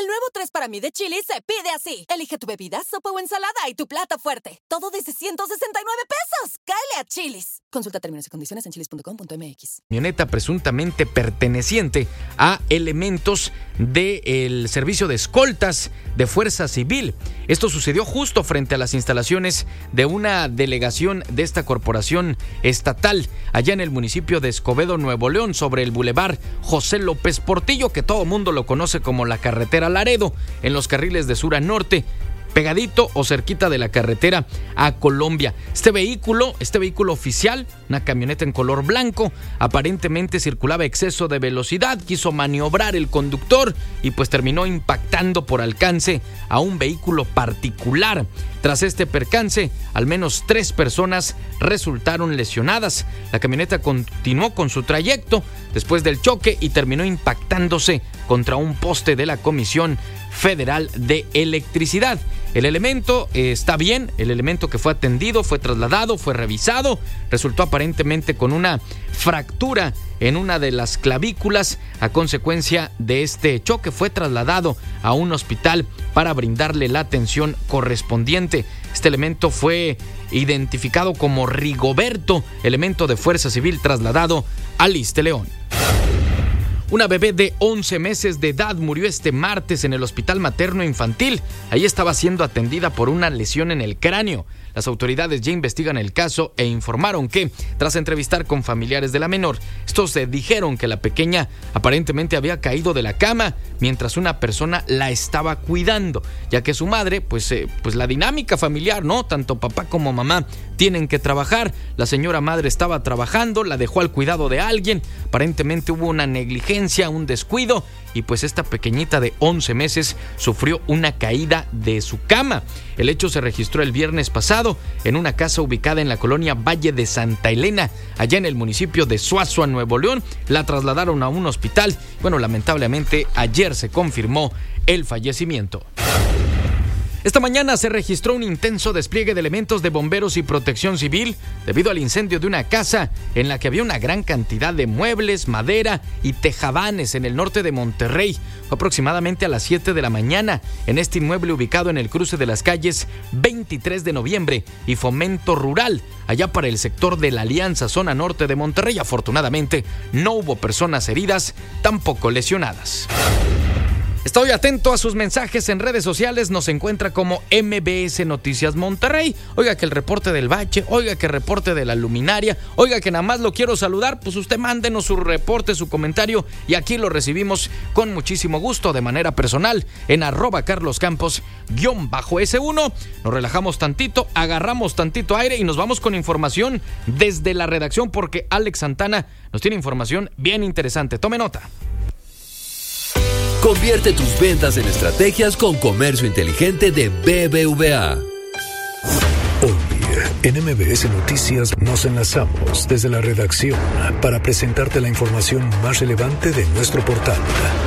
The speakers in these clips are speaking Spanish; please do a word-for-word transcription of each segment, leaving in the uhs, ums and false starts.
El nuevo tres para mí de Chili's se pide así. Elige tu bebida, sopa o ensalada y tu plato fuerte. Todo desde ciento sesenta y nueve pesos. ¡Cáele a Chili's! Consulta términos y condiciones en chilis punto com punto m x. Camioneta presuntamente perteneciente a elementos del servicio de escoltas de Fuerza Civil. Esto sucedió justo frente a las instalaciones de una delegación de esta corporación estatal allá en el municipio de Escobedo, Nuevo León, sobre el bulevar José López Portillo, que todo mundo lo conoce como la carretera Laredo, en los carriles de sur a norte, pegadito o cerquita de la carretera a Colombia. Este vehículo, este vehículo oficial, una camioneta en color blanco, aparentemente circulaba a exceso de velocidad, quiso maniobrar el conductor y pues terminó impactando por alcance a un vehículo particular. Tras este percance, al menos tres personas resultaron lesionadas. La camioneta continuó con su trayecto después del choque y terminó impactándose contra un poste de la Comisión Federal de Electricidad. El elemento eh, está bien, el elemento que fue atendido, fue trasladado, fue revisado, resultó aparentemente con una fractura en una de las clavículas a consecuencia de este choque. Fue trasladado a un hospital para brindarle la atención correspondiente. Este elemento fue identificado como Rigoberto, elemento de Fuerza Civil trasladado al ISSSTE León. Una bebé de once meses de edad murió este martes en el Hospital Materno Infantil. Ahí estaba siendo atendida por una lesión en el cráneo. Las autoridades ya investigan el caso e informaron que, tras entrevistar con familiares de la menor, estos se dijeron que la pequeña aparentemente había caído de la cama mientras una persona la estaba cuidando, ya que su madre, pues, eh, pues la dinámica familiar, ¿no? Tanto papá como mamá tienen que trabajar. La señora madre estaba trabajando, la dejó al cuidado de alguien. Aparentemente hubo una negligencia, un descuido, y pues esta pequeñita de once meses sufrió una caída de su cama. El hecho se registró el viernes pasado en una casa ubicada en la colonia Valle de Santa Elena, allá en el municipio de Suazua, Nuevo León. La trasladaron a un hospital. Bueno, lamentablemente ayer se confirmó el fallecimiento. Esta mañana se registró un intenso despliegue de elementos de bomberos y protección civil debido al incendio de una casa en la que había una gran cantidad de muebles, madera y tejabanes en el norte de Monterrey. Fue aproximadamente a las siete de la mañana en este inmueble ubicado en el cruce de las calles veintitrés de noviembre y Fomento Rural, allá para el sector de la Alianza, zona norte de Monterrey. Afortunadamente no hubo personas heridas, tampoco lesionadas. Estoy atento a sus mensajes en redes sociales, nos encuentra como M B S Noticias Monterrey. Oiga que el reporte del bache, oiga que el reporte de la luminaria, oiga que nada más lo quiero saludar, pues usted mándenos su reporte, su comentario y aquí lo recibimos con muchísimo gusto de manera personal en arroba Carlos Campos guión bajo ese uno. Nos relajamos tantito, agarramos tantito aire y nos vamos con información desde la redacción porque Alex Santana nos tiene información bien interesante. Tome nota. Convierte tus ventas en estrategias con Comercio Inteligente de B B V A. Hoy en M B S Noticias nos enlazamos desde la redacción para presentarte la información más relevante de nuestro portal.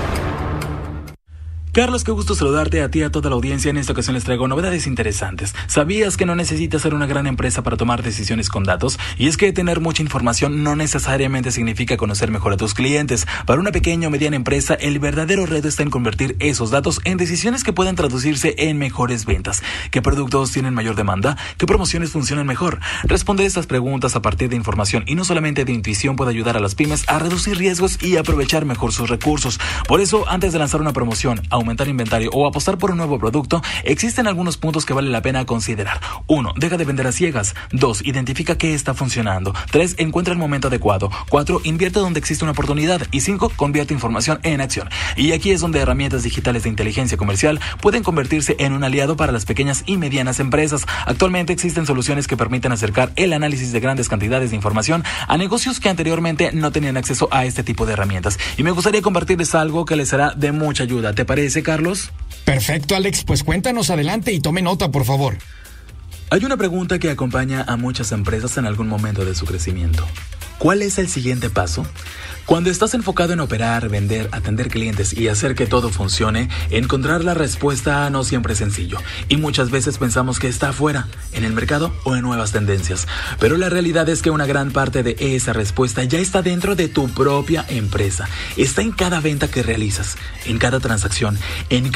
Carlos, qué gusto saludarte a ti y a toda la audiencia. En esta ocasión les traigo novedades interesantes. ¿Sabías que no necesitas ser una gran empresa para tomar decisiones con datos? Y es que tener mucha información no necesariamente significa conocer mejor a tus clientes. Para una pequeña o mediana empresa, el verdadero reto está en convertir esos datos en decisiones que puedan traducirse en mejores ventas. ¿Qué productos tienen mayor demanda? ¿Qué promociones funcionan mejor? Responder estas preguntas a partir de información y no solamente de intuición puede ayudar a las pymes a reducir riesgos y aprovechar mejor sus recursos. Por eso, antes de lanzar una promoción, aumentar inventario o apostar por un nuevo producto, existen algunos puntos que vale la pena considerar. uno. Deja de vender a ciegas. dos. Identifica qué está funcionando. tres. Encuentra el momento adecuado. cuatro. Invierte donde existe una oportunidad. Y cinco. Convierte información en acción. Y aquí es donde herramientas digitales de inteligencia comercial pueden convertirse en un aliado para las pequeñas y medianas empresas. Actualmente existen soluciones que permiten acercar el análisis de grandes cantidades de información a negocios que anteriormente no tenían acceso a este tipo de herramientas. Y me gustaría compartirles algo que les será de mucha ayuda. ¿Te parece, Carlos? Perfecto, Alex, pues cuéntanos adelante y tome nota, por favor. Hay una pregunta que acompaña a muchas empresas en algún momento de su crecimiento. ¿Cuál es el siguiente paso? Cuando estás enfocado en operar, vender, atender clientes y hacer que todo funcione, encontrar la respuesta no siempre es sencillo. Y muchas veces pensamos que está afuera, en el mercado o en nuevas tendencias. Pero la realidad es que una gran parte de esa respuesta ya está dentro de tu propia empresa. Está en cada venta que realizas, en cada transacción, en